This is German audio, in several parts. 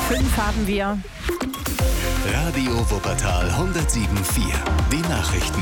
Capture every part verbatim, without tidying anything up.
fünf haben wir. Radio Wuppertal hundertsieben Komma vier. Die Nachrichten.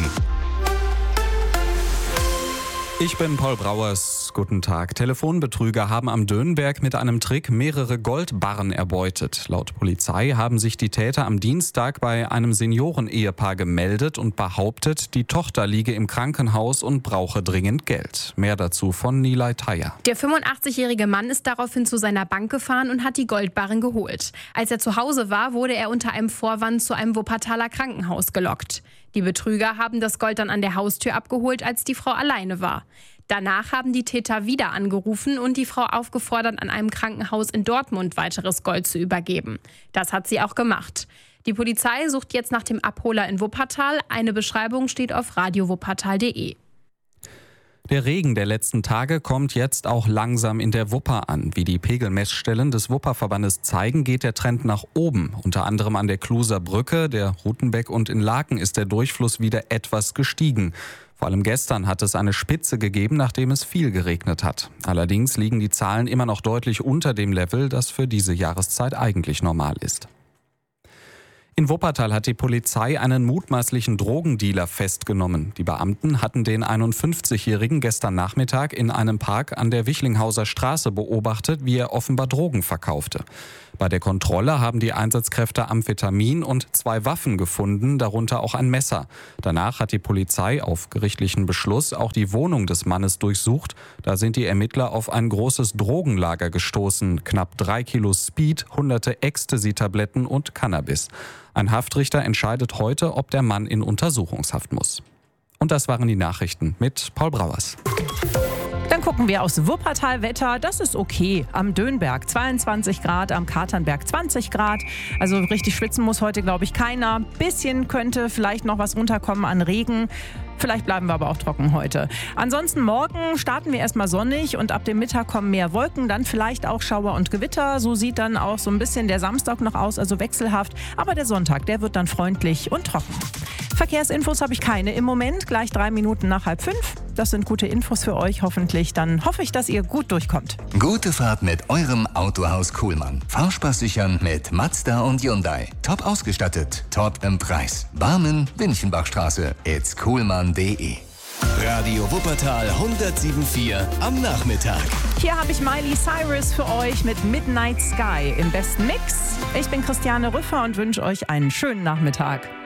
Ich bin Paul Brauers. Guten Tag. Telefonbetrüger haben am Dönberg mit einem Trick mehrere Goldbarren erbeutet. Laut Polizei haben sich die Täter am Dienstag bei einem Seniorenehepaar gemeldet und behauptet, die Tochter liege im Krankenhaus und brauche dringend Geld. Mehr dazu von Nilay Thayer. Der fünfundachtzigjährige Mann ist daraufhin zu seiner Bank gefahren und hat die Goldbarren geholt. Als er zu Hause war, wurde er unter einem Vorwand zu einem Wuppertaler Krankenhaus gelockt. Die Betrüger haben das Gold dann an der Haustür abgeholt, als die Frau alleine war. Danach haben die Täter wieder angerufen und die Frau aufgefordert, an einem Krankenhaus in Dortmund weiteres Gold zu übergeben. Das hat sie auch gemacht. Die Polizei sucht jetzt nach dem Abholer in Wuppertal. Eine Beschreibung steht auf radio wuppertal punkt de. Der Regen der letzten Tage kommt jetzt auch langsam in der Wupper an. Wie die Pegelmessstellen des Wupperverbandes zeigen, geht der Trend nach oben. Unter anderem an der Kluser Brücke, der Rutenbeck und in Laken ist der Durchfluss wieder etwas gestiegen. Vor allem gestern hat es eine Spitze gegeben, nachdem es viel geregnet hat. Allerdings liegen die Zahlen immer noch deutlich unter dem Level, das für diese Jahreszeit eigentlich normal ist. In Wuppertal hat die Polizei einen mutmaßlichen Drogendealer festgenommen. Die Beamten hatten den einundfünfzigjährigen gestern Nachmittag in einem Park an der Wichlinghauser Straße beobachtet, wie er offenbar Drogen verkaufte. Bei der Kontrolle haben die Einsatzkräfte Amphetamin und zwei Waffen gefunden, darunter auch ein Messer. Danach hat die Polizei auf gerichtlichen Beschluss auch die Wohnung des Mannes durchsucht. Da sind die Ermittler auf ein großes Drogenlager gestoßen. Knapp drei Kilo Speed, hunderte Ecstasy-Tabletten und Cannabis. Ein Haftrichter entscheidet heute, ob der Mann in Untersuchungshaft muss. Und das waren die Nachrichten mit Paul Brauers. Dann gucken wir aufs Wuppertal-Wetter. Das ist okay. Am Dönberg zweiundzwanzig Grad, am Katernberg zwanzig Grad. Also richtig schwitzen muss heute, glaube ich, keiner. Bisschen könnte vielleicht noch was runterkommen an Regen. Vielleicht bleiben wir aber auch trocken heute. Ansonsten morgen starten wir erstmal sonnig und ab dem Mittag kommen mehr Wolken, dann vielleicht auch Schauer und Gewitter. So sieht dann auch so ein bisschen der Samstag noch aus, also wechselhaft. Aber der Sonntag, der wird dann freundlich und trocken. Verkehrsinfos habe ich keine im Moment, gleich drei Minuten nach halb fünf. Das sind gute Infos für euch hoffentlich. Dann hoffe ich, dass ihr gut durchkommt. Gute Fahrt mit eurem Autohaus Kuhlmann. Fahrspaß sichern mit Mazda und Hyundai. Top ausgestattet, top im Preis. Barmen, Winchenbachstraße. It's kuhlmann punkt de. Radio Wuppertal hundertsieben Komma vier am Nachmittag. Hier habe ich Miley Cyrus für euch mit Midnight Sky im besten Mix. Ich bin Christiane Rüffer und wünsche euch einen schönen Nachmittag.